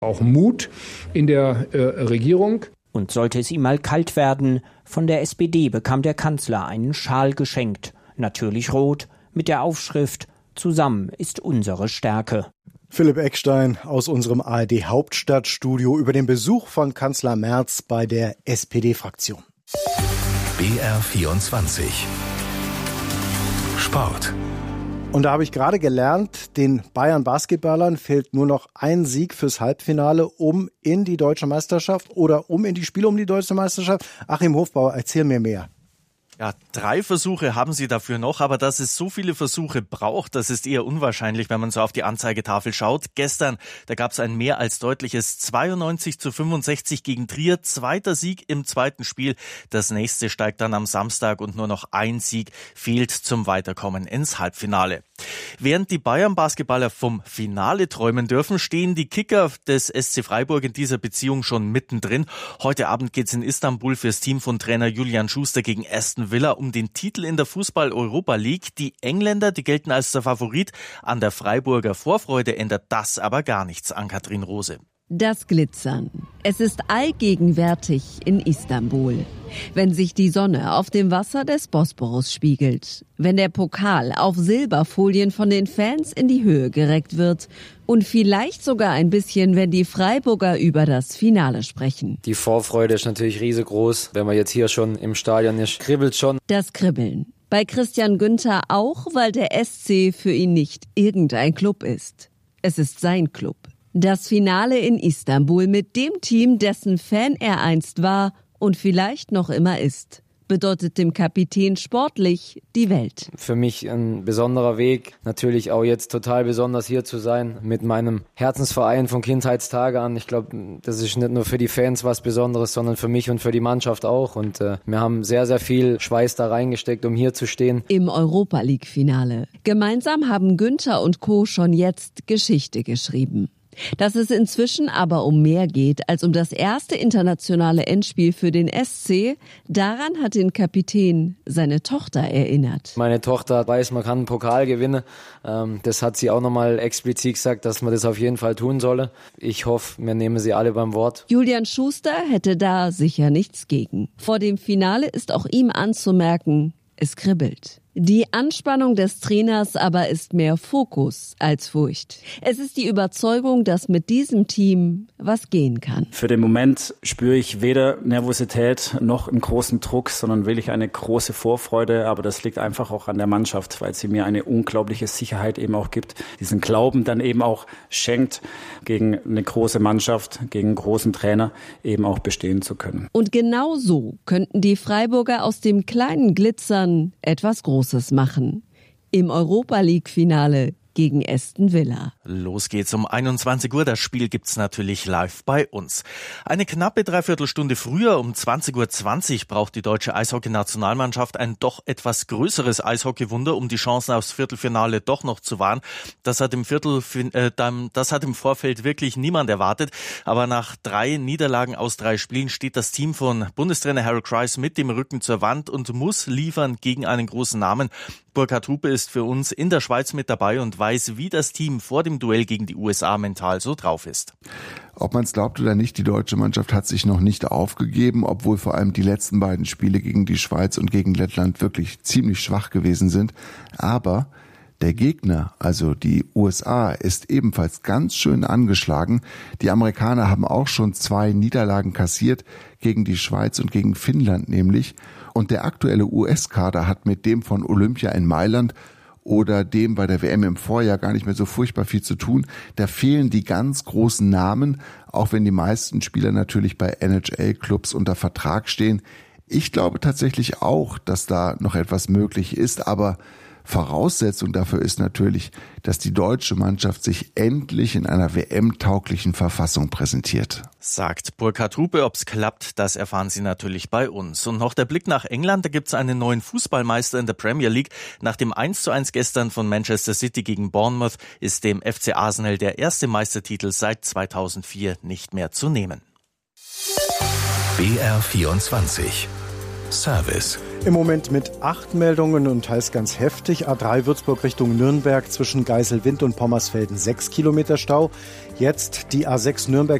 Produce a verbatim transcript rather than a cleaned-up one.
Auch Mut in der äh, Regierung. Und sollte es ihm mal kalt werden, von der S P D bekam der Kanzler einen Schal geschenkt. Natürlich rot, mit der Aufschrift »Zusammen ist unsere Stärke«. Philipp Eckstein aus unserem A R D-Hauptstadtstudio über den Besuch von Kanzler Merz bei der S P D-Fraktion. B R vierundzwanzig Sport. Und da habe ich gerade gelernt, den Bayern-Basketballern fehlt nur noch ein Sieg fürs Halbfinale, um in die deutsche Meisterschaft oder um in die Spiele um die deutsche Meisterschaft. Achim Hofbauer, erzähl mir mehr. Ja, drei Versuche haben sie dafür noch, aber dass es so viele Versuche braucht, das ist eher unwahrscheinlich, wenn man so auf die Anzeigetafel schaut. Gestern, da gab es ein mehr als deutliches zweiundneunzig zu fünfundsechzig gegen Trier, zweiter Sieg im zweiten Spiel. Das nächste steigt dann am Samstag und nur noch ein Sieg fehlt zum Weiterkommen ins Halbfinale. Während die Bayern-Basketballer vom Finale träumen dürfen, stehen die Kicker des S C Freiburg in dieser Beziehung schon mittendrin. Heute Abend geht's in Istanbul fürs Team von Trainer Julian Schuster gegen Aston Villa um den Titel in der Fußball-Europa League. Die Engländer, die gelten als der Favorit. An der Freiburger Vorfreude ändert das aber gar nichts, an Kathrin Rose. Das Glitzern. Es ist allgegenwärtig in Istanbul. Wenn sich die Sonne auf dem Wasser des Bosporus spiegelt, wenn der Pokal auf Silberfolien von den Fans in die Höhe gereckt wird und vielleicht sogar ein bisschen, wenn die Freiburger über das Finale sprechen. Die Vorfreude ist natürlich riesengroß. Wenn man jetzt hier schon im Stadion ist, kribbelt schon. Das Kribbeln. Bei Christian Günther auch, weil der S C für ihn nicht irgendein Club ist. Es ist sein Club. Das Finale in Istanbul mit dem Team, dessen Fan er einst war und vielleicht noch immer ist, bedeutet dem Kapitän sportlich die Welt. Für mich ein besonderer Weg, natürlich auch jetzt total besonders hier zu sein, mit meinem Herzensverein von Kindheitstage an. Ich glaube, das ist nicht nur für die Fans was Besonderes, sondern für mich und für die Mannschaft auch. Und äh, wir haben sehr, sehr viel Schweiß da reingesteckt, um hier zu stehen. Im Europa-League-Finale. Gemeinsam haben Günther und Co. schon jetzt Geschichte geschrieben. Dass es inzwischen aber um mehr geht als um das erste internationale Endspiel für den S C, daran hat den Kapitän seine Tochter erinnert. Meine Tochter weiß, man kann einen Pokal gewinnen. Das hat sie auch nochmal explizit gesagt, dass man das auf jeden Fall tun solle. Ich hoffe, wir nehmen sie alle beim Wort. Julian Schuster hätte da sicher nichts gegen. Vor dem Finale ist auch ihm anzumerken, es kribbelt. Die Anspannung des Trainers aber ist mehr Fokus als Furcht. Es ist die Überzeugung, dass mit diesem Team was gehen kann. Für den Moment spüre ich weder Nervosität noch einen großen Druck, sondern wirklich eine große Vorfreude. Aber das liegt einfach auch an der Mannschaft, weil sie mir eine unglaubliche Sicherheit eben auch gibt. Diesen Glauben dann eben auch schenkt, gegen eine große Mannschaft, gegen einen großen Trainer eben auch bestehen zu können. Und genau so könnten die Freiburger aus dem kleinen Glitzern etwas Großes machen. Im Europa-League-Finale gegen Aston Villa. Los geht's um einundzwanzig Uhr. Das Spiel gibt's natürlich live bei uns. Eine knappe Dreiviertelstunde früher, um zwanzig Uhr zwanzig, braucht die deutsche Eishockey-Nationalmannschaft ein doch etwas größeres Eishockeywunder, um die Chancen aufs Viertelfinale doch noch zu wahren. Das hat im Viertel, äh, das hat im Vorfeld wirklich niemand erwartet. Aber nach drei Niederlagen aus drei Spielen steht das Team von Bundestrainer Harry Kreis mit dem Rücken zur Wand und muss liefern gegen einen großen Namen. Burkhard Hupe ist für uns in der Schweiz mit dabei und weiß, wie das Team vor dem Duell gegen die U S A mental so drauf ist. Ob man es glaubt oder nicht, die deutsche Mannschaft hat sich noch nicht aufgegeben, obwohl vor allem die letzten beiden Spiele gegen die Schweiz und gegen Lettland wirklich ziemlich schwach gewesen sind. Aber der Gegner, also die U S A, ist ebenfalls ganz schön angeschlagen. Die Amerikaner haben auch schon zwei Niederlagen kassiert, gegen die Schweiz und gegen Finnland nämlich. Und der aktuelle U S-Kader hat mit dem von Olympia in Mailand oder dem bei der W M im Vorjahr gar nicht mehr so furchtbar viel zu tun. Da fehlen die ganz großen Namen, auch wenn die meisten Spieler natürlich bei N H L-Clubs unter Vertrag stehen. Ich glaube tatsächlich auch, dass da noch etwas möglich ist, aber Voraussetzung dafür ist natürlich, dass die deutsche Mannschaft sich endlich in einer W M-tauglichen Verfassung präsentiert. Sagt Burkhard Hupe. Ob's klappt, das erfahren Sie natürlich bei uns. Und noch der Blick nach England. Da gibt's einen neuen Fußballmeister in der Premier League. Nach dem eins zu eins gestern von Manchester City gegen Bournemouth ist dem F C Arsenal der erste Meistertitel seit zweitausendvier nicht mehr zu nehmen. B R vierundzwanzig Service. Im Moment mit acht Meldungen und teils ganz heftig. A drei Würzburg Richtung Nürnberg zwischen Geiselwind und Pommersfelden sechs Kilometer Stau. Jetzt die A sechs Nürnberg